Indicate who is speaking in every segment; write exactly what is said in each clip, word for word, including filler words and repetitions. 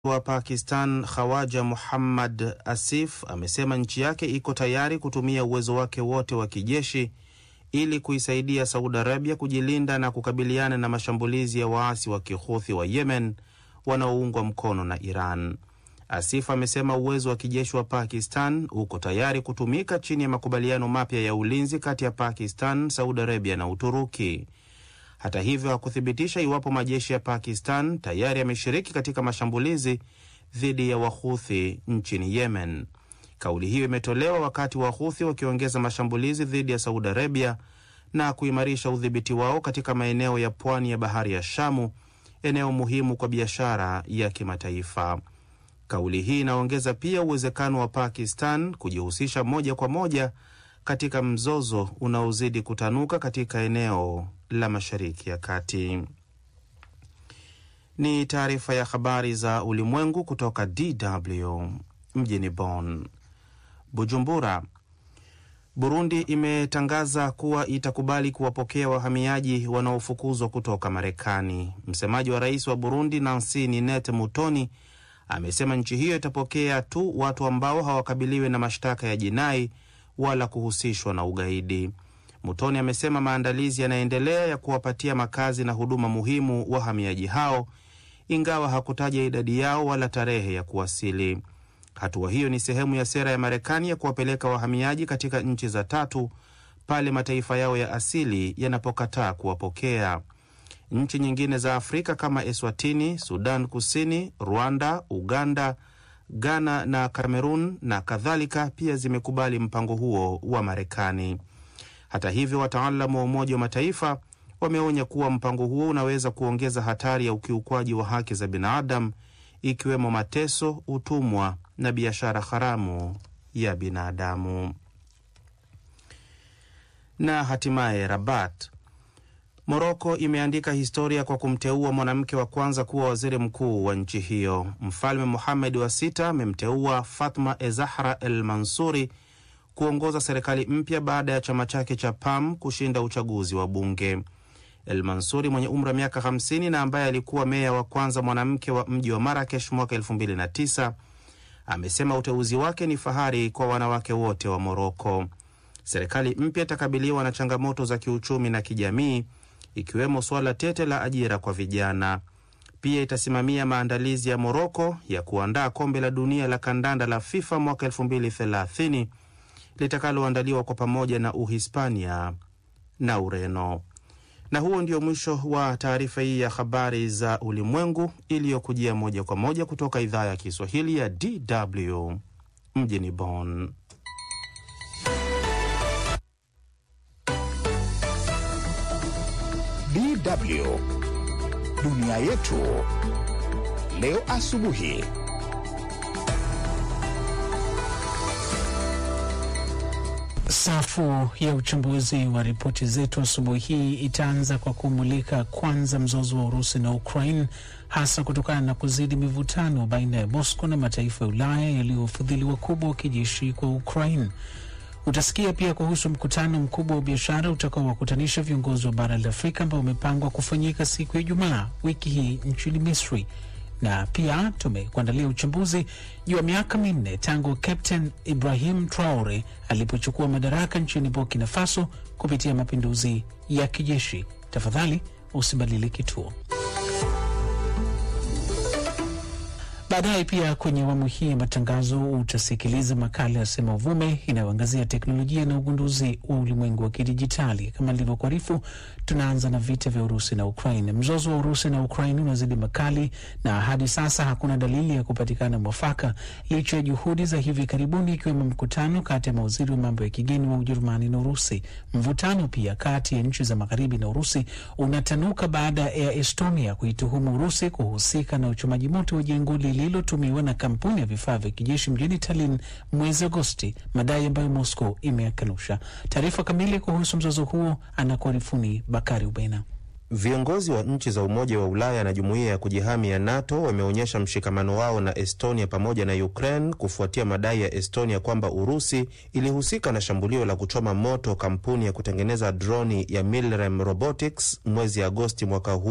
Speaker 1: wa Pakistan Khawaja Muhammad Asif amesema nchi yake iko tayari kutumia uwezo wake wote wa kijeshi ili kuisaidia Saudi Arabia kujilinda na kukabiliana na mashambulizi ya waasi wa Kihuthi wa Yemen wanaoungwa mkono na Iran. Asif amesema uwezo wa kijeshi wa Pakistan uko tayari kutumika chini ya makubaliano mapya ya ulinzi kati ya Pakistan, Saudi Arabia na Uturuki. Hata hivyo hakuthibitisha iwapo majeshi ya Pakistan tayari yameshiriki katika mashambulizi dhidi ya Wahuthi nchini Yemen. Kauli hiyo imetolewa wakati Wahuthi wakiongeza mashambulizi dhidi ya Saudi Arabia na kuimarisha udhibiti wao katika maeneo ya pwani ya bahari ya Shamu, eneo muhimu kwa biashara ya kimataifa. Kauli hii inaongeza pia uwezekano wa Pakistan kujihusisha moja kwa moja katika mzozo unaozidi kutanuka katika eneo la Mashariki ya Kati. Ni taarifa ya habari za ulimwengu kutoka D W mjini Bonn. Bujumbura. Burundi imetangaza kuwa itakubali kuwapokea wahamiaji wanaofukuzwa kutoka Marekani. Msemaji wa rais wa Burundi Nancy Ninette Mutoni amesema nchi hiyo itapokea tu watu ambao hawakabiliwi na mashtaka ya jinai wala kuhusishwa na ugaidi. Mutoni amesema maandalizi yanaendelea ya kuwapatia makazi na huduma muhimu wahamiaji hao, ingawa hakutaja idadi yao wala tarehe ya kuwasili. Hatua hiyo ni sehemu ya sera ya Marekani ya kuwapeleka wahamiaji katika nchi za tatu pale mataifa yao ya asili yanapokataa kuwapokea. Nchi nyingine za Afrika kama Eswatini, Sudan Kusini, Rwanda, Uganda, Ghana na Cameroon na kadhalika pia zimekubali mpango huo wa Marekani. Hata hivyo, wataalamu wa Umoja wa Mataifa wameonya kuwa mpango huo unaweza kuongeza hatari ya ukiukwaji wa haki za binadamu, ikiwemo mateso, utumwa na biashara haramu ya binadamu. Na hatimaye Rabat. Morocco imeandika historia kwa kumteua mwanamke wa kwanza kuwa waziri mkuu wa nchi hiyo. Mfalme Mohamed wa sita amemteua Fatma Ezahra El Mansuri kuongoza serikali mpya baada ya chama chake cha P A M kushinda uchaguzi wa bunge. El Mansuri mwenye umri wa miaka hamsini na ambaye alikuwa meya wa kwanza mwanamke wa mji wa Marrakesh mwaka elfu mbili na tisa amesema uteuzi wake ni fahari kwa wanawake wote wa Morocco. Serikali mpya itakabiliwa na changamoto za kiuchumi na kijamii, ikiwemo swala tete la ajira kwa vijana. Pia itasimamia maandalizi ya Morocco ya kuandaa kombe la dunia la kandanda la FIFA mwaka elfu mbili thelathini litakaloandaliwa kwa pamoja na Uhispania na Ureno. Na huo ndio mwisho wa taarifa hii ya habari za ulimwengu iliyokujia moja kwa moja kutoka idhaa ya Kiswahili ya D W mjini Bonn.
Speaker 2: D W Dunia Yetu leo asubuhi.
Speaker 3: Safu ya uchambuzi wa ripoti zetu asubuhi hii itaanza kwa kumulika kwanza mzozo wa Urusi na Ukraine, hasa kutokana na kuzidi mivutano baina ya Moscow na mataifa ya Ulaya yaliyofadhili wakubwa wa kijeshi kwa Ukraine. Utasikia pia kuhusu mkutano mkubwa wa biashara utakaowakutanisha viongozi wa bara la Afrika ambao umepangwa kufanyika siku ya Ijumaa wiki hii nchini Misri. Na pia tumekuandalia uchambuzi juu ya miaka minne tangu Captain Ibrahim Traore alipochukua madaraka nchini Burkina Faso kupitia mapinduzi ya kijeshi. Tafadhali usibadili kituo. Baadaye pia kwenye awamu hii ya matangazo utasikiliza makala ya Sema Uvume inayoangazia teknolojia na ugunduzi wa ulimwengu wa kidijitali. Kama nilivyokuarifu, tunaanza na vita vya Urusi na Ukraine. Mzozo wa Urusi na Ukraine unazidi makali na hadi sasa hakuna dalili ya kupatikana mwafaka licha ya juhudi za hivi karibuni, ikiwemo mkutano kati ya mawaziri wa mambo ya kigeni wa Ujerumani na Urusi. Mvutano pia kati ya nchi za magharibi na Urusi unatanuka baada ya Estonia kuituhumu Urusi kuhusika na uchomaji moto wa jengo lililotumiwa na kampuni ya vifaa vya kijeshi mjini Tallinn mwezi Agosti, madai ambayo Moscow imeyakanusha. Taarifa kamili kuhusu mzozo huo anakuarifuni Bakari Ubena.
Speaker 1: Viongozi wa nchi za Umoja wa Ulaya na Jumuiya ya Kujihami ya NATO wameonyesha mshikamano wao na Estonia pamoja na Ukraine kufuatia madai ya Estonia kwamba Urusi ilihusika na shambulio la kuchoma moto kampuni ya kutengeneza droni ya Milrem Robotics mwezi Agosti mwaka huu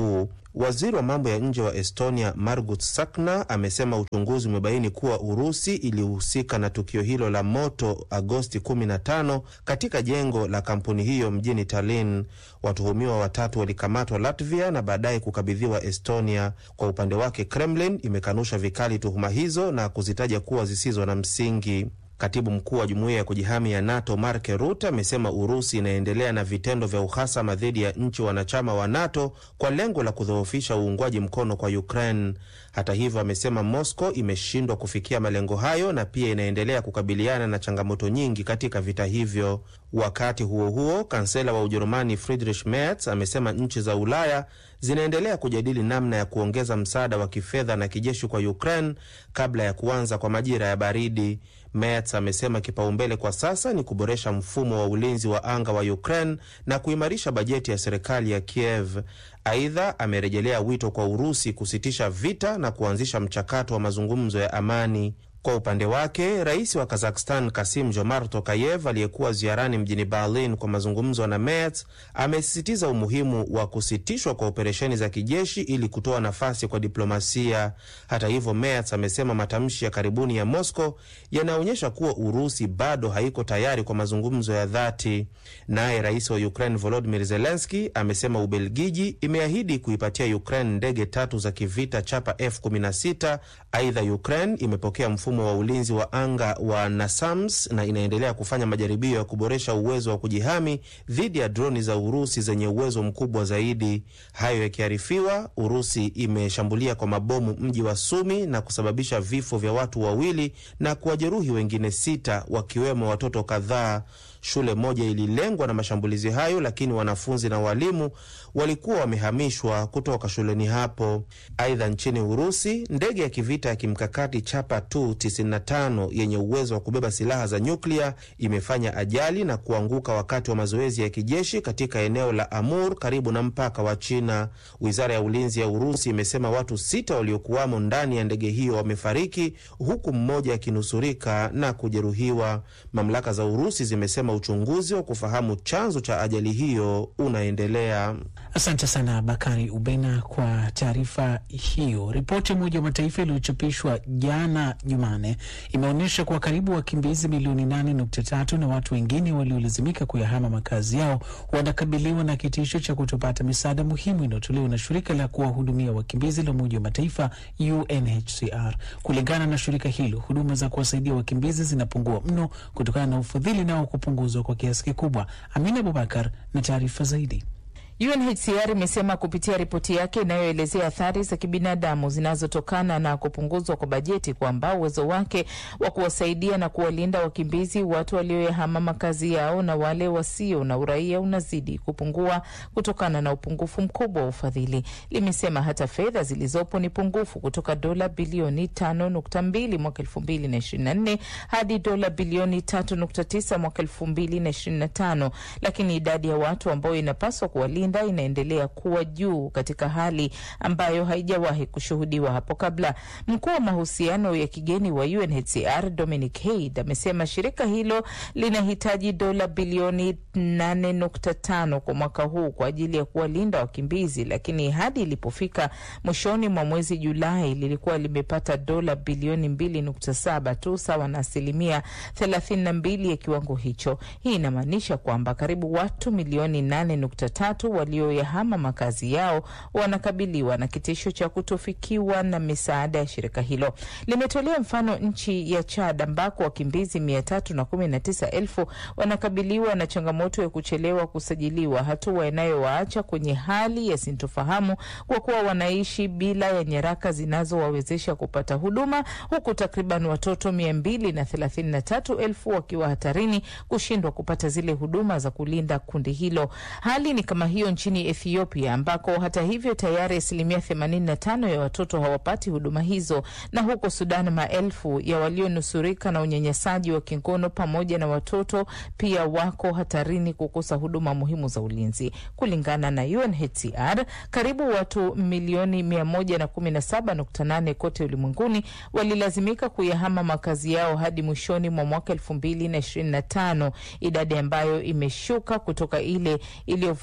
Speaker 1: Waziri wa mambo ya nje wa Estonia Margus Tsahkna amesema uchunguzi umebaini kuwa Urusi ilihusika na tukio hilo la moto Agosti kumi na tano katika jengo la kampuni hiyo mjini Tallinn. Watuhumiwa watatu walikamatwa Latvia na baadaye kukabidhiwa Estonia. Kwa upande wake, Kremlin imekanusha vikali tuhuma hizo na kuzitaja kuwa zisizo na msingi. Katibu mkuu wa jumuiya ya kujihami ya NATO Mark Rutte amesema Urusi inaendelea na vitendo vya uhasama dhidi ya nchi wanachama wa NATO kwa lengo la kudhoofisha uungwaji mkono kwa Ukraine. Hata hivyo, amesema Moscow imeshindwa kufikia malengo hayo na pia inaendelea kukabiliana na changamoto nyingi katika vita hivyo. Wakati huo huo, kansela wa Ujerumani Friedrich Merz amesema nchi za Ulaya zinaendelea kujadili namna ya kuongeza msaada wa kifedha na kijeshi kwa Ukraine kabla ya kuanza kwa majira ya baridi. Merz amesema kipaumbele kwa sasa ni kuboresha mfumo wa ulinzi wa anga wa Ukraine na kuimarisha bajeti ya serikali ya Kiev. Aidha, amerejelea wito kwa Urusi kusitisha vita na kuanzisha mchakato wa mazungumzo ya amani. Kwa upande wake, rais wa Kazakhstan Kassym-Jomart Tokayev aliyekuwa ziarani mjini Berlin kwa mazungumzo na Merz amesisitiza umuhimu wa kusitishwa kwa operesheni za kijeshi ili kutoa nafasi kwa diplomasia. Hata hivyo, Merz amesema matamshi ya karibuni ya Moscow yanaonyesha kuwa Urusi bado haiko tayari kwa mazungumzo ya dhati. Naye rais wa Ukraine Volodymyr Zelensky amesema Ubelgiji imeahidi kuipatia Ukraine ndege tatu za kivita chapa F kumi na sita. Aidha, Ukraine imepokea mfumo wa ulinzi wa anga wa NASAMS na inaendelea kufanya majaribio ya kuboresha uwezo wa kujihami dhidi ya droni za Urusi zenye uwezo mkubwa zaidi. Hayo yakiarifiwa, Urusi imeshambulia kwa mabomu mji wa Sumi na kusababisha vifo vya watu wawili na kuwajeruhi wengine sita, wakiwemo watoto kadhaa. Shule moja ililengwa na mashambulizi hayo, lakini wanafunzi na walimu walikuwa wamehamishwa kutoka shuleni hapo. Aidha, nchini Urusi, ndege ya kivita ya kimkakati chapa Tu tisini na tano yenye uwezo wa kubeba silaha za nyuklia imefanya ajali na kuanguka wakati wa mazoezi ya kijeshi katika eneo la Amur karibu na mpaka wa China. Wizara ya ulinzi ya Urusi imesema watu sita waliokuwamo ndani ya ndege hiyo wamefariki, huku mmoja akinusurika na kujeruhiwa. Mamlaka za Urusi zimesema uchunguzi wa kufahamu chanzo cha ajali hiyo unaendelea.
Speaker 3: Asante sana Bakari Ubena kwa taarifa hiyo. Ripoti ya Umoja wa Mataifa iliyochapishwa jana Jumane imeonyesha kuwa karibu wakimbizi milioni nane nukta tatu na watu wengine waliolazimika kuyahama makazi yao wanakabiliwa na kitisho cha kutopata misaada muhimu inayotolewa na shirika la kuwahudumia wakimbizi la Umoja wa Mataifa U N H C R. Kulingana na shirika hilo, huduma za kuwasaidia wakimbizi zinapungua mno kutokana na ufadhili nao kupunguzwa kwa kiasi kikubwa. Amina Abubakar na taarifa zaidi.
Speaker 4: U N H C R imesema kupitia ripoti yake inayoelezea athari za kibinadamu zinazotokana na kupunguzwa kwa bajeti kwamba uwezo wake wa kuwasaidia na kuwalinda wakimbizi, watu walioyahama makazi yao na wale wasio na uraia unazidi kupungua kutokana na upungufu mkubwa wa ufadhili. Limesema hata fedha zilizopo ni pungufu kutoka dola bilioni tano nukta mbili mwaka elfu mbili na ishirini na nne hadi dola bilioni tatu nukta tisa mwaka elfu mbili na ishirini na tano, lakini idadi ya watu ambao inapaswa kuwalinda inaendelea kuwa juu katika hali ambayo haijawahi kushuhudiwa hapo kabla. Mkuu wa mahusiano ya kigeni wa U N H C R Dominic Haid amesema shirika hilo linahitaji dola bilioni nane nukta tano kwa mwaka huu kwa ajili ya kuwalinda wakimbizi, lakini hadi ilipofika mwishoni mwa mwezi Julai lilikuwa limepata dola bilioni mbili nukta saba tu, sawa na asilimia thelathini na mbili ya kiwango hicho. Hii inamaanisha kwamba karibu watu milioni nane nukta tatu walioyahama makazi yao wanakabiliwa na kitisho cha kutofikiwa na misaada ya shirika hilo. Limetolea mfano nchi ya Chad ambako wakimbizi mia tatu na kumi na tisa elfu wanakabiliwa na changamoto ya kuchelewa kusajiliwa, hatua inayowaacha kwenye hali ya sintofahamu kwa kuwa wanaishi bila ya nyaraka zinazowawezesha kupata huduma, huku takriban watoto mia mbili na thelathini na tatu elfu wakiwa hatarini kushindwa kupata zile huduma za kulinda kundi hilo. Hali ni kama hiyo nchini Ethiopia ambako hata hivyo tayari asilimia themanini na tano ya watoto hawapati huduma hizo, na huko Sudan maelfu ya walionusurika na unyanyasaji wa kingono pamoja na watoto pia wako hatarini kukosa huduma muhimu za ulinzi. Kulingana na U N H C R, karibu watu milioni mia moja na kumi na saba nukta nane kote ulimwenguni walilazimika kuyahama makazi yao hadi mwishoni mwa mwaka elfu mbili na ishirini na tano, idadi ambayo imeshuka kutoka ile iliyovunja rekodi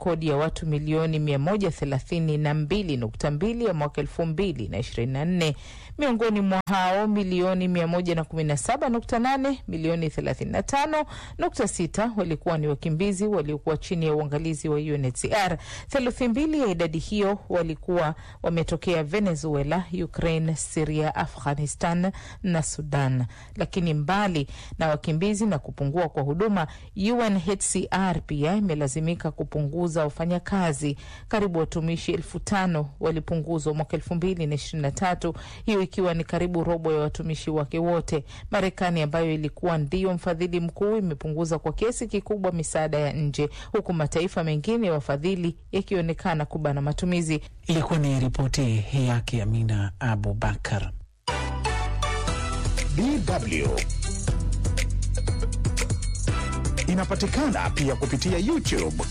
Speaker 4: rekodi ya watu milioni mia moja thelathini na mbili nukta mbili ya mwaka elfu mbili na ishirini na nne. Miongoni mwa hao milioni mia moja na kumi na saba nukta nane, milioni thelathini na tano nukta sita walikuwa ni wakimbizi waliokuwa chini ya uangalizi wa U N H C R. Theluthi mbili ya idadi hiyo walikuwa wametokea Venezuela, Ukraine, Syria, Afghanistan na Sudan. Lakini mbali na wakimbizi na kupungua kwa huduma, U N H C R pia imelazimika kupunguza wafanyakazi. Karibu watumishi elfu tano walipunguzwa mwaka elfu mbili na ishirini na tatu, hiyo ikiwa ni karibu robo ya watumishi wake wote. Marekani ambayo ilikuwa ndio mfadhili mkuu imepunguza kwa kiasi kikubwa misaada ya nje, huku mataifa mengine wafadhili yakionekana kubana matumizi.
Speaker 3: Ilikuwa ni ripoti yake Amina Abubakar.
Speaker 2: D W inapatikana pia kupitia YouTube.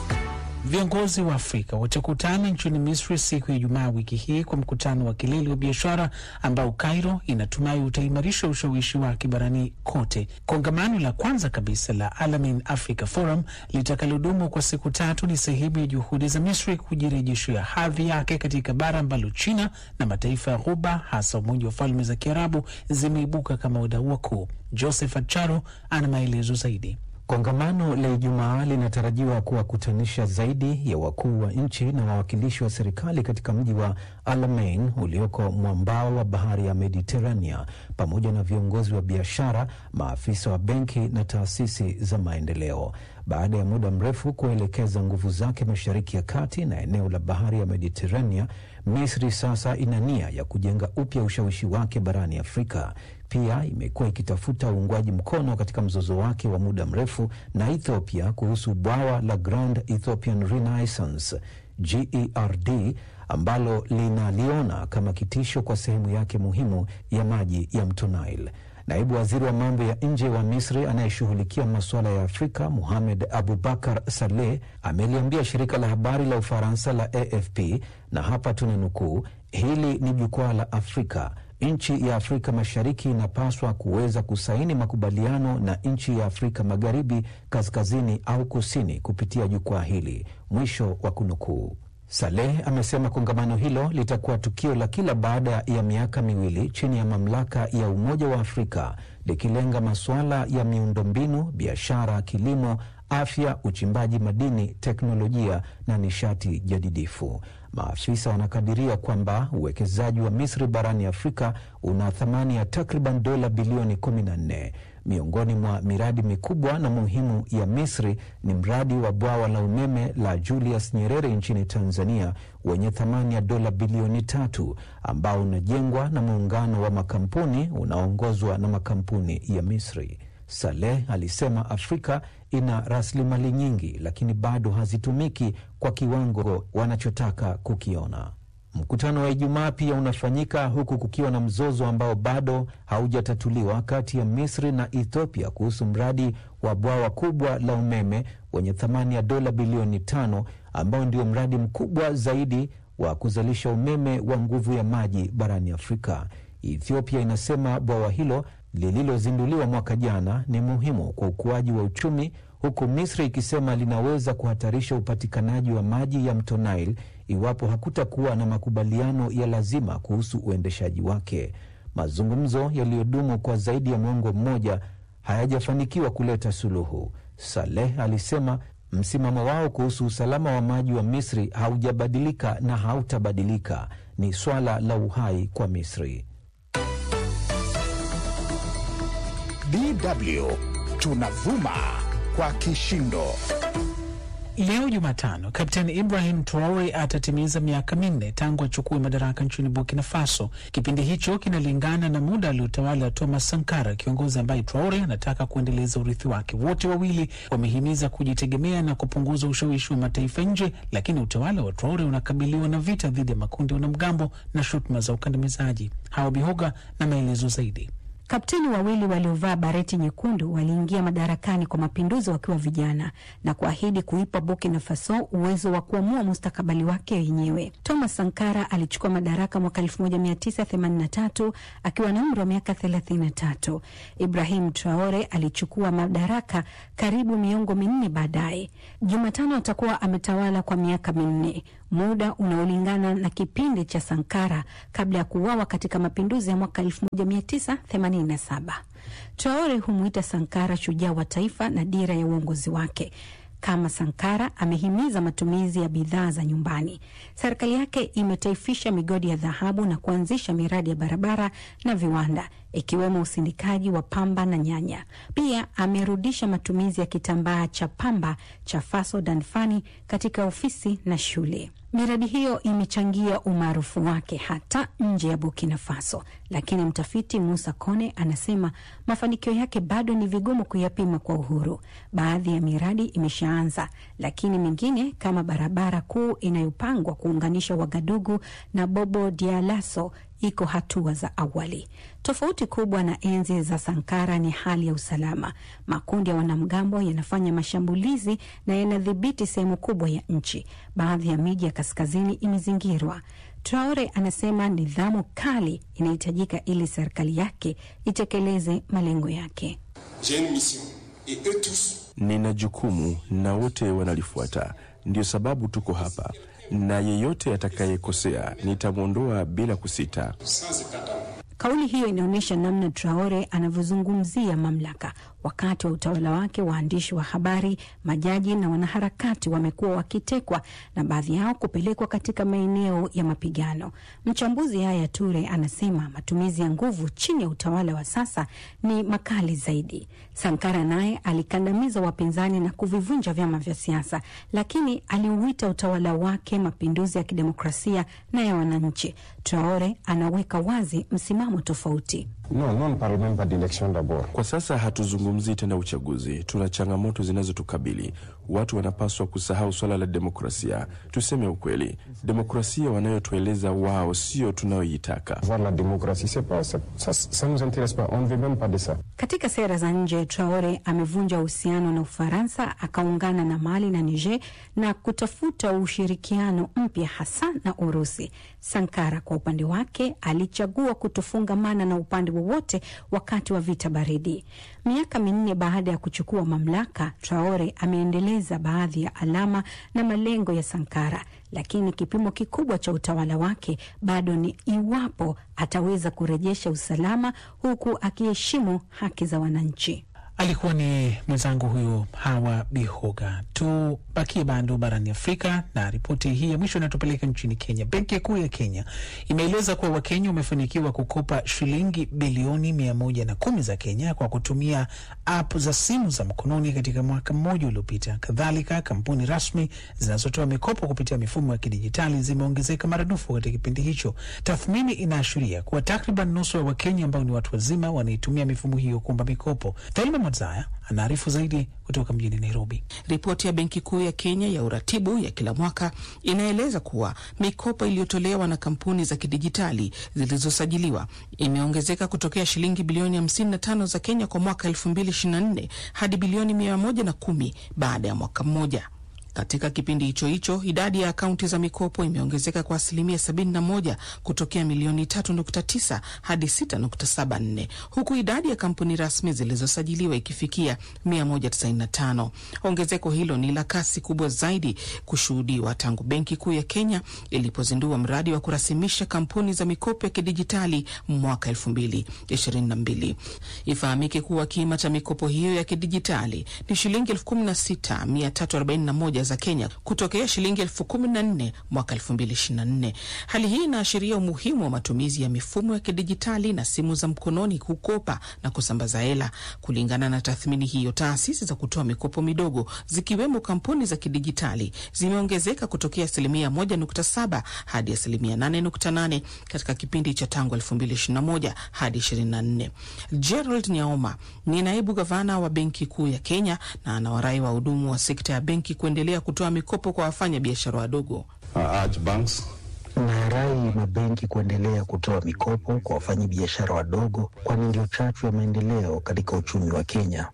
Speaker 3: Viongozi wa Afrika watakutana nchini Misri siku ya Ijumaa wiki hii kwa mkutano wa kilele wa biashara ambao Cairo inatumai utaimarisha ushawishi wake barani kote. Kongamano la kwanza kabisa la Alamein Africa Forum litakalodumu kwa siku tatu ni sehemu ya juhudi za Misri kujirejeshea hadhi yake katika bara ambalo China na mataifa ya Ghuba, hasa Umoja wa Falme za Kiarabu, zimeibuka kama wadau wakuu. Joseph Acharo ana maelezo zaidi.
Speaker 5: Kongamano la Ijumaa linatarajiwa kuwakutanisha zaidi ya wakuu wa nchi na wawakilishi wa serikali katika mji wa Alamein ulioko mwambao wa bahari ya Mediterania, pamoja na viongozi wa biashara, maafisa wa benki na taasisi za maendeleo. Baada ya muda mrefu kuelekeza nguvu zake Mashariki ya Kati na eneo la bahari ya Mediterania, Misri sasa ina nia ya kujenga upya ushawishi wake barani Afrika. Pia imekuwa ikitafuta uungwaji mkono katika mzozo wake wa muda mrefu na Ethiopia kuhusu bwawa la Grand Ethiopian Renaissance G E R D ambalo linaliona kama kitisho kwa sehemu yake muhimu ya maji ya mto Nile. Naibu waziri wa mambo ya nje wa Misri anayeshughulikia masuala ya Afrika, Mohamed Abubakar Saleh, ameliambia shirika la habari la Ufaransa la A F P, na hapa tunanukuu, hili ni jukwaa la Afrika. Nchi ya Afrika Mashariki inapaswa kuweza kusaini makubaliano na nchi ya Afrika Magharibi, kaskazini au kusini kupitia jukwaa hili. Mwisho wa kunukuu. Saleh amesema kongamano hilo litakuwa tukio la kila baada ya miaka miwili chini ya mamlaka ya Umoja wa Afrika, likilenga masuala ya miundombinu, biashara, kilimo, afya, uchimbaji madini, teknolojia na nishati jadidifu. Maafisa wanakadiria kwamba uwekezaji wa Misri barani Afrika una thamani ya takriban dola bilioni kumi na nne. Miongoni mwa miradi mikubwa na muhimu ya Misri ni mradi wa bwawa la umeme la Julius Nyerere nchini Tanzania wenye thamani ya dola bilioni tatu, ambao unajengwa na muungano wa makampuni unaoongozwa na makampuni ya Misri. Saleh alisema Afrika ina rasilimali nyingi, lakini bado hazitumiki kwa kiwango wanachotaka kukiona. Mkutano wa Ijumaa pia unafanyika huku kukiwa na mzozo ambao bado haujatatuliwa kati ya Misri na Ethiopia kuhusu mradi wa bwawa kubwa la umeme wenye thamani ya dola bilioni tano, ambao ndio mradi mkubwa zaidi wa kuzalisha umeme wa nguvu ya maji barani Afrika. Ethiopia inasema bwawa hilo lililozinduliwa mwaka jana ni muhimu kwa ukuaji wa uchumi, huku Misri ikisema linaweza kuhatarisha upatikanaji wa maji ya mto Nile iwapo hakutakuwa na makubaliano ya lazima kuhusu uendeshaji wake. Mazungumzo yaliyodumu kwa zaidi ya mwongo mmoja hayajafanikiwa kuleta suluhu. Saleh alisema msimamo wao kuhusu usalama wa maji wa Misri haujabadilika na hautabadilika. Ni swala la uhai kwa Misri.
Speaker 2: D W tunavuma kwa kishindo.
Speaker 3: Leo Jumatano, Kapteni Ibrahim Traore atatimiza miaka minne tangu achukue madaraka nchini Burkina Faso. Kipindi hicho kinalingana na muda aliotawala Thomas Sankara, kiongozi ambaye Traore anataka kuendeleza urithi wake. Wote wawili wamehimiza kujitegemea na kupunguza ushawishi wa mataifa nje, lakini utawala wa Traore unakabiliwa na vita dhidi ya makundi ya wanamgambo na shutuma za ukandamizaji. Hawa Bihoga na maelezo zaidi.
Speaker 6: Kapteni wawili waliovaa bareti nyekundu waliingia madarakani kwa mapinduzi wakiwa vijana na kuahidi kuipa Burkina Faso uwezo wa kuamua mustakabali wake wenyewe. Thomas Sankara alichukua madaraka mwaka elfu moja mia tisa themanini na tatu akiwa na umri wa miaka thelathini na tatu. Ibrahim Traore alichukua madaraka karibu miongo minne baadaye. Jumatano atakuwa ametawala kwa miaka minne, muda unaolingana na kipindi cha Sankara kabla ya kuuawa katika mapinduzi ya mwaka elfu moja mia tisa themanini na saba. Traore humuita Sankara shujaa wa taifa na dira ya uongozi wake. Kama Sankara amehimiza matumizi ya bidhaa za nyumbani. Serikali yake imetaifisha migodi ya dhahabu na kuanzisha miradi ya barabara na viwanda, ikiwemo usindikaji wa pamba na nyanya. Pia amerudisha matumizi ya kitambaa cha pamba cha Faso Danfani katika ofisi na shule. Miradi hiyo imechangia umaarufu wake hata nje ya Burkina Faso, lakini mtafiti Musa Kone anasema mafanikio yake bado ni vigumu kuyapima kwa uhuru. Baadhi ya miradi imeshaanza, lakini mingine kama barabara kuu inayopangwa kuunganisha Wagadugu na Bobo Dialaso iko hatua za awali. Tofauti kubwa na enzi za Sankara ni hali ya usalama. Makundi ya wanamgambo yanafanya mashambulizi na yanadhibiti sehemu kubwa ya nchi. Baadhi ya miji ya kaskazini imezingirwa. Traore anasema nidhamu kali inahitajika ili serikali yake itekeleze malengo yake.
Speaker 7: Nina jukumu na wote wanalifuata. Ndio sababu tuko hapa, na yeyote atakayekosea nitamwondoa bila kusita.
Speaker 6: Kauli hiyo inaonyesha namna Traore anavyozungumzia mamlaka. Wakati wa utawala wake, waandishi wa habari, majaji na wanaharakati wamekuwa wakitekwa na baadhi yao kupelekwa katika maeneo ya mapigano. Mchambuzi Yaya Toure anasema matumizi ya nguvu chini ya utawala wa sasa ni makali zaidi. Sankara naye alikandamiza wapinzani na kuvivunja vyama vya siasa, lakini aliuita utawala wake mapinduzi ya kidemokrasia na ya wananchi. Traore anaweka wazi msimamo tofauti.
Speaker 7: No, non parlement pas d'élection d'abord. Kwa sasa hatuzungumzi tena uchaguzi. Tuna changamoto zinazotukabili. Watu wanapaswa kusahau swala la demokrasia. Tuseme ukweli. Demokrasia wanayotueleza wao sio tunayoitaka. Voilà, demokrasia c'est pas ça, ça, ça nous intéresse pas. On ne veut même pas de ça.
Speaker 6: Katika sera za nje, Traore amevunja uhusiano na Ufaransa, akaungana na Mali na Niger na kutafuta ushirikiano mpya hasa na Urusi. Sankara kwa upande wake alichagua kutofungamana na upande wowote wakati wa vita baridi. Miaka minne baada ya kuchukua mamlaka, Traore ameendeleza baadhi ya alama na malengo ya Sankara, lakini kipimo kikubwa cha utawala wake bado ni iwapo ataweza kurejesha usalama huku akiheshimu haki za wananchi.
Speaker 3: Alikuwa ni mwenzangu huyo Hawa Bihoga. Tubakie bado barani Afrika na ripoti hii ya mwisho inatupeleka nchini Kenya. Benki Kuu ya Kenya imeeleza kuwa Wakenya wamefanikiwa kukopa shilingi bilioni mia moja na kumi za Kenya kwa kutumia app za simu za mkononi katika mwaka mmoja uliopita. Kadhalika, kampuni rasmi zinazotoa mikopo kupitia mifumo ya kidijitali zimeongezeka maradufu katika kipindi hicho. Tathmini inaashiria kuwa takriban nusu ya Wakenya ambao ni watu wazima wanaitumia mifumo hiyo kuomba mikopo. Thelma Mazaya anaarifu zaidi kutoka mjini Nairobi.
Speaker 8: Ripoti ya Benki Kuu ya Kenya ya uratibu ya kila mwaka inaeleza kuwa mikopo iliyotolewa na kampuni za kidijitali zilizosajiliwa imeongezeka kutokea shilingi bilioni hamsini na tano za Kenya kwa mwaka elfu mbili ishirini na nne hadi bilioni mia moja na kumi baada ya mwaka mmoja. Katika kipindi hicho hicho, idadi ya akaunti za mikopo imeongezeka kwa asilimia sabini na moja kutokea milioni tatu nukta tisa hadi sita nukta saba nne, huku idadi ya kampuni rasmi zilizosajiliwa ikifikia mia moja tisaini na tano. Ongezeko hilo ni la kasi kubwa zaidi kushuhudiwa tangu Benki Kuu ya Kenya ilipozindua mradi wa kurasimisha kampuni za mikopo ya kidijitali mwaka elfu mbili ishirini na mbili. Ifahamike kuwa kima cha mikopo hiyo ya kidijitali ni shilingi elfu kumi na sita mia tatu arobaini na moja za Kenya kutokea shilingi elfu kumi na nne mwaka elfu mbili ishirini na nne. Hali hii inaashiria umuhimu wa matumizi ya mifumo ya kidijitali na simu za mkononi kukopa na kusambaza hela. Kulingana na tathmini hiyo, taasisi za kutoa mikopo midogo zikiwemo kampuni za kidijitali zimeongezeka kutokea asilimia moja nukta saba hadi asilimia nane nukta nane katika kipindi cha tangu elfu mbili ishirini na moja hadi ishirini na nne. Gerald Nyaoma ni naibu gavana wa Benki Kuu ya Kenya na anawarai wa hudumu wa sekta ya benki kuendelea kutoa mikopo kwa wafanya biashara wadogo.
Speaker 9: Uh, urge banks Na rai mabenki kuendelea kutoa mikopo kwa wafanyabiashara wadogo, kwani ndio chachu ya maendeleo katika uchumi wa Kenya.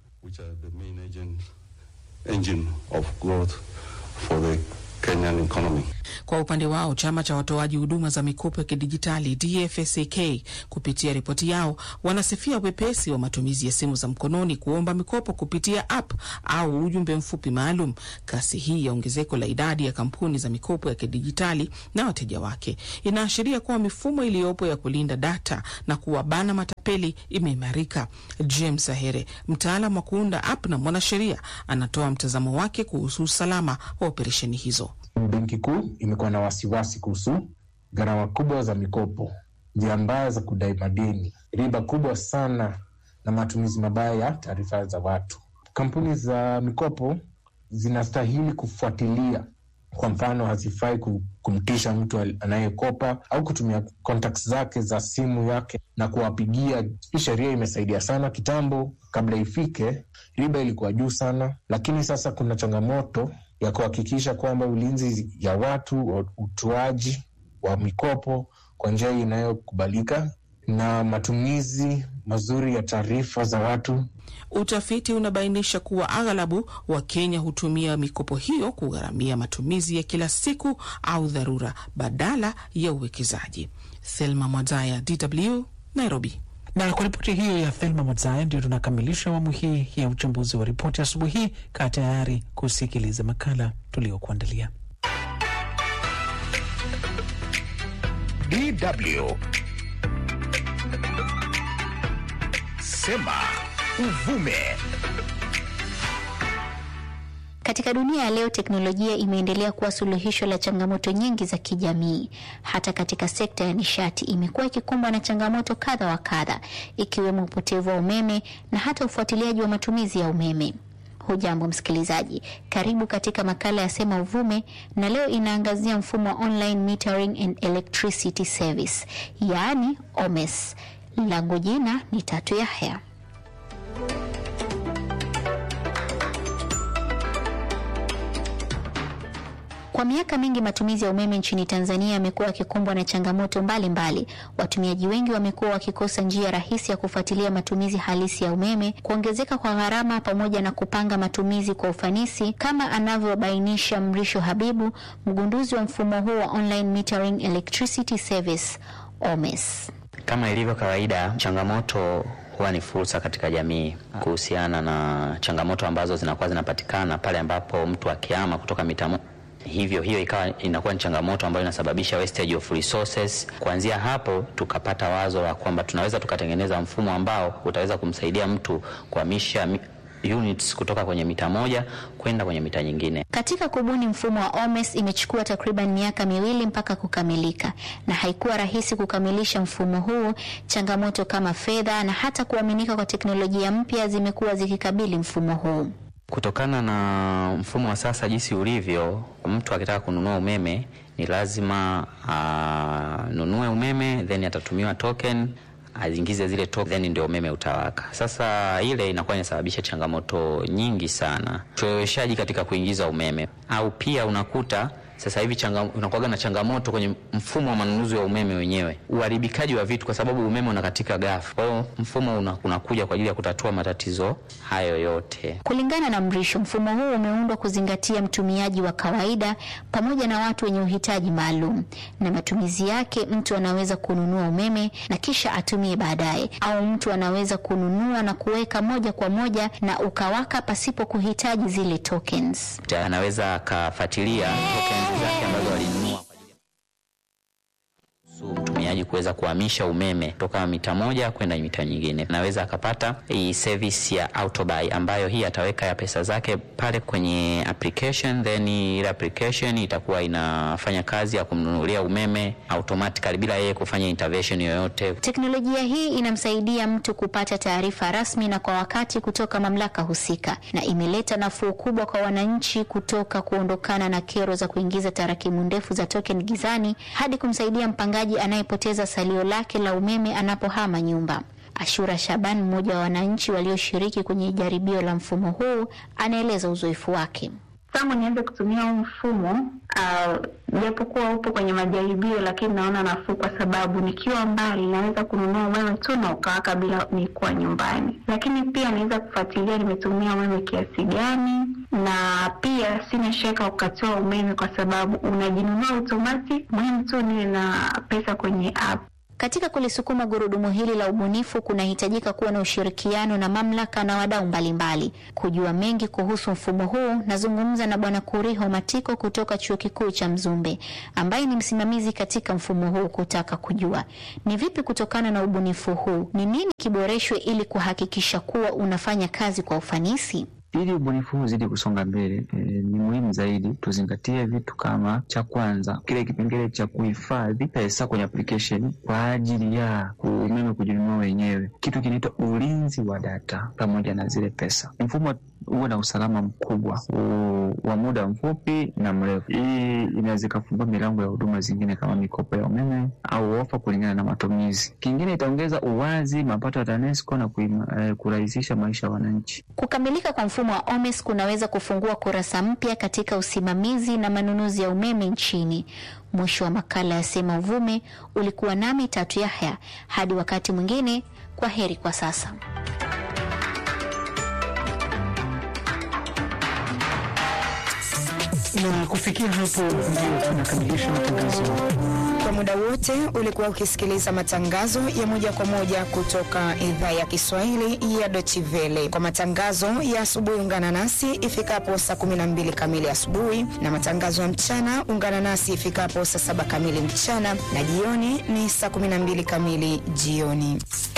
Speaker 10: Engine of growth for the Kenyan economy.
Speaker 8: Kwa upande wao, chama cha watoaji huduma za mikopo ya kidijitali D F S A K kupitia ripoti yao wanasifia wepesi wa matumizi ya simu za mkononi kuomba mikopo kupitia app au ujumbe mfupi maalum. Kasi hii ya ongezeko la idadi ya kampuni za mikopo ya kidijitali na wateja wake inaashiria kuwa mifumo iliyopo ya kulinda data na kuwabana matapeli imeimarika. James Ahere, mtaalamu wa kuunda app na mwanasheria, anatoa mtazamo wake kuhusu usalama wa operesheni hizo.
Speaker 11: Benki Kuu imekuwa na wasiwasi kuhusu gharama kubwa za mikopo, njia mbaya za kudai madeni, riba kubwa sana na matumizi mabaya ya taarifa za watu. Kampuni za mikopo zinastahili kufuatilia. Kwa mfano, hazifai kumtisha mtu anayekopa au kutumia contacts zake za simu yake na kuwapigia. Sheria imesaidia sana kitambo, kabla ifike riba ilikuwa juu sana, lakini sasa kuna changamoto ya kuhakikisha kwamba ulinzi ya watu, utoaji wa mikopo kwa njia inayokubalika na matumizi mazuri ya taarifa za watu.
Speaker 8: Utafiti unabainisha kuwa aghalabu wa Kenya hutumia mikopo hiyo kugharamia matumizi ya kila siku au dharura badala ya uwekezaji. Thelma Mwazaya, D W, Nairobi.
Speaker 3: Na kwa ripoti hiyo ya Thelma Mwazaya ndio tunakamilisha awamu hii ya uchambuzi wa ripoti asubuhi hii. Kaa tayari kusikiliza makala tuliokuandalia.
Speaker 2: D W Sema Uvume.
Speaker 12: Katika dunia ya leo, teknolojia imeendelea kuwa suluhisho la changamoto nyingi za kijamii. Hata katika sekta ya nishati imekuwa ikikumbwa na changamoto kadha wa kadha, ikiwemo upotevu wa umeme na hata ufuatiliaji wa matumizi ya umeme. Hujambo msikilizaji, karibu katika makala ya Sema Uvume, na leo inaangazia mfumo wa Online Metering and Electricity Service, yaani O M E S. Langu jina ni Tatu Yahya. Kwa miaka mingi matumizi ya umeme nchini Tanzania yamekuwa yakikumbwa na changamoto mbalimbali. Watumiaji wengi wamekuwa wakikosa njia rahisi ya kufuatilia matumizi halisi ya umeme, kuongezeka kwa gharama pamoja na kupanga matumizi kwa ufanisi, kama anavyobainisha Mrisho Habibu, mgunduzi wa mfumo huu wa Online Metering Electricity Service, O M E S.
Speaker 13: Kama ilivyo kawaida, changamoto huwa ni fursa katika jamii kuhusiana na changamoto ambazo zinakuwa zinapatikana pale ambapo mtu akihama kutoka mitambo. Hivyo hiyo ikawa inakuwa ni changamoto ambayo inasababisha wastage of resources. Kuanzia hapo tukapata wazo la kwamba tunaweza tukatengeneza mfumo ambao utaweza kumsaidia mtu kuhamisha units kutoka kwenye mita moja kwenda kwenye mita nyingine.
Speaker 12: Katika kubuni mfumo wa O M E S imechukua takriban miaka miwili mpaka kukamilika, na haikuwa rahisi kukamilisha mfumo huu. Changamoto kama fedha na hata kuaminika kwa teknolojia mpya zimekuwa zikikabili mfumo huu.
Speaker 13: Kutokana na mfumo wa sasa jinsi ulivyo, mtu akitaka kununua umeme ni lazima anunue umeme, then atatumiwa token, azingize zile token, then ndio umeme utawaka. Sasa ile inakuwa inasababisha changamoto nyingi sana, ucheleweshaji katika kuingiza umeme, au pia unakuta sasa hivi unakuwa na changamoto kwenye mfumo wa manunuzi wa umeme wenyewe, uharibikaji wa vitu kwa sababu umeme unakatika ghafla. Kwa hiyo mfumo unakuja kwa ajili ya kutatua matatizo hayo yote.
Speaker 12: Kulingana na Mrisho, mfumo huu umeundwa kuzingatia mtumiaji wa kawaida pamoja na watu wenye uhitaji maalum, na matumizi yake, mtu anaweza kununua umeme na kisha atumie baadaye, au mtu anaweza kununua na kuweka moja kwa moja na ukawaka pasipo kuhitaji zile tokens.
Speaker 13: Anaweza akafuatilia tokens zake ambazo alinunua kwa ajili ya mtumiaji kuweza kuhamisha umeme kutoka mita moja kwenda mita nyingine. Anaweza akapata hii service ya autobuy, ambayo hii ataweka ya pesa zake pale kwenye application, then ile application itakuwa inafanya kazi ya kumnunulia umeme automatically bila yeye kufanya intervention yoyote.
Speaker 12: Teknolojia hii inamsaidia mtu kupata taarifa rasmi na kwa wakati kutoka mamlaka husika, na imeleta nafuu kubwa kwa wananchi, kutoka kuondokana na kero za kuingiza tarakimu ndefu za token gizani hadi kumsaidia mpangaji anayepoteza salio lake la umeme anapohama nyumba. Ashura Shaban, mmoja wa wananchi walioshiriki kwenye jaribio la mfumo huu, anaeleza uzoefu wake.
Speaker 14: tangu nianze kutumia huu mfumo japokuwa uh, upo kwenye majaribio, lakini naona nafuu kwa sababu nikiwa mbali naweza kununua umeme tu na ukawaka bila nikuwa nyumbani. Lakini pia naweza kufuatilia nimetumia umeme kiasi gani, na pia sina shaka ukatoa umeme kwa sababu unajinunua automatic, muhimu tu niwe na pesa kwenye app.
Speaker 12: Katika kulisukuma gurudumu hili la ubunifu kunahitajika kuwa na ushirikiano na mamlaka na wadau mbalimbali. Kujua mengi kuhusu mfumo huu, nazungumza na Bwana Kuriho Matiko kutoka Chuo Kikuu cha Mzumbe, ambaye ni msimamizi katika mfumo huu, kutaka kujua ni vipi kutokana na ubunifu huu, ni nini kiboreshwe ili kuhakikisha kuwa unafanya kazi kwa ufanisi.
Speaker 15: Ili ubunifu huu zidi kusonga mbele, e, ni muhimu zaidi tuzingatie vitu kama, cha kwanza, kile kipengele cha kuhifadhi pesa kwenye application kwa ajili ya umeme kujinunua wenyewe. Kitu kinaitwa ulinzi wa data pamoja na zile pesa. Mfumo uwe na usalama mkubwa wa muda mfupi na mrefu. Hii inaweza kufungua milango ya huduma zingine kama mikopo ya umeme au ofa kulingana na matumizi. Kingine, itaongeza uwazi mapato ya TANESCO na eh, kurahisisha maisha ya wananchi.
Speaker 12: Kukamilika kwa mfumo wa OMES kunaweza kufungua kurasa mpya katika usimamizi na manunuzi ya umeme nchini. Mwisho wa makala ya Sema Uvume, ulikuwa nami Tatu Yahya. Hadi wakati mwingine, kwa heri kwa sasa.
Speaker 3: Na kufikia hapo ndio tunakamilisha matangazo.
Speaker 16: Kwa muda wote ulikuwa ukisikiliza matangazo ya moja kwa moja kutoka idhaa ya Kiswahili ya Deutsche Welle. Kwa matangazo ya asubuhi ungana nasi ifikapo saa kumi na mbili kamili asubuhi, na matangazo ya mchana ungana nasi ifikapo saa saba kamili mchana, na jioni ni saa kumi na mbili kamili jioni.